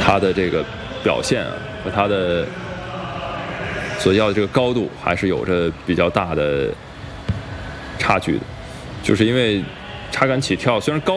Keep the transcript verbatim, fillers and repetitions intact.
它的这个表现啊和它的所要的这个高度还是有着比较大的差距的，就是因为插杆起跳虽然高。